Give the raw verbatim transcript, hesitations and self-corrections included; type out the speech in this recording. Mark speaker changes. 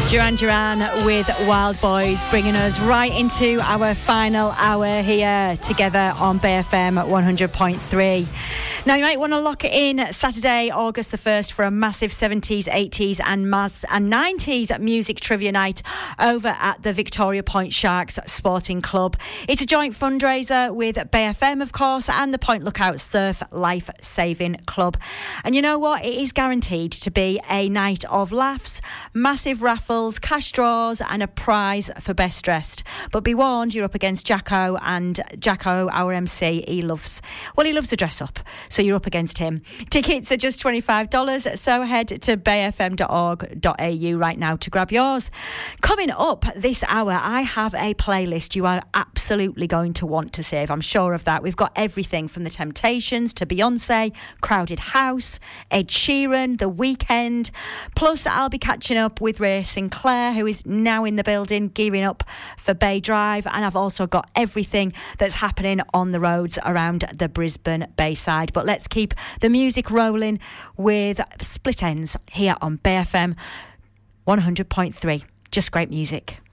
Speaker 1: Duran Duran with Wild Boys, bringing us right into our final hour here together on Bay F M one hundred point three. Now, you might want to lock it in Saturday, August the first, for a massive seventies, eighties and mas- and nineties music trivia night over at the Victoria Point Sharks Sporting Club. It's a joint fundraiser with Bay F M, of course, and the Point Lookout Surf Life Saving Club. And you know what? It is guaranteed to be a night of laughs, massive raffles, cash draws and a prize for best dressed. But be warned, you're up against Jacko, and Jacko, our M C, he loves, well, he loves to dress up. So you're up against him. Tickets are just twenty-five dollars, so head to bay f m dot org dot a u right now to grab yours. Coming up this hour, I have a playlist you are absolutely going to want to save. I'm sure of that. We've got everything from The Temptations to Beyonce, Crowded House, Ed Sheeran, The Weeknd. Plus, I'll be catching up with Ray Sinclair, who is now in the building, gearing up for Bay Drive. And I've also got everything that's happening on the roads around the Brisbane Bayside. But let's keep the music rolling with Split Ends here on Bay F M one hundred point three. Just great music.